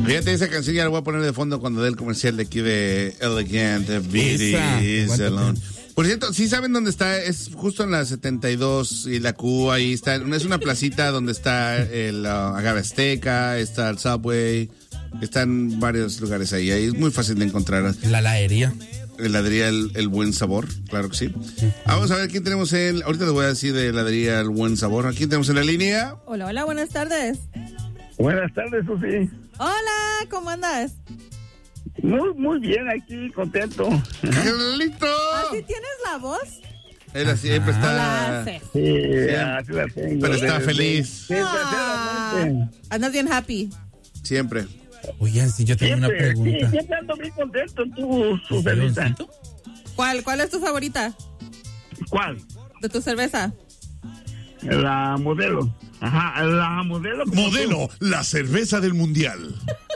Fíjate, esa canción ya la voy a poner de fondo cuando dé el comercial de aquí de Elegant Beauty Salon. Por cierto, ¿sí saben dónde está? Es justo en la 72 y la Q, ahí está. Es una placita donde está el Agave Azteca, está el Subway, están varios lugares ahí. Ahí es muy fácil de encontrar. La heladería. Heladería el Buen Sabor, claro que sí. Vamos a ver quién tenemos ahorita les voy a decir de heladería el Buen Sabor. ¿A quién tenemos en la línea? Hola, hola, buenas tardes. Buenas tardes, Susi. Hola, ¿cómo andas? Muy bien, aquí, contento. ¡Carlito! ¿Así tienes la voz? Él siempre está... La hace. Sí, así la tengo. Pero está feliz. Andas bien happy. Siempre. Oigan, si yo tengo una pregunta. Sí, siempre ando bien contento, tú, Susanita. ¿Cuál es tu favorita ¿Cuál? de tu cerveza? La Modelo. Ajá, la Modelo. Modelo, la cerveza del mundial.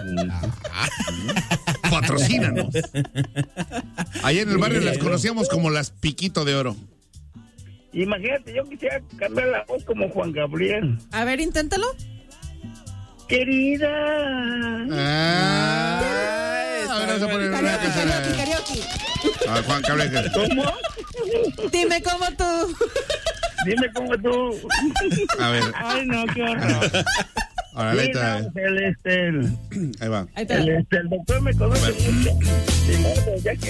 Patrocínanos. Allá en el barrio las conocíamos como las Piquito de Oro. Imagínate, yo quisiera cambiar la voz como Juan Gabriel. A ver, inténtalo. Querida. A ver, vamos a poner una canción. Karaoke. A Juan Gabriel. ¿Cómo? Dime cómo tú. Dime cómo tú. A ver. Ay, no, qué horror. Ahora, ahí está. Ahí va. Ahí está. El doctor me conoce mucho. Ni modo, ya que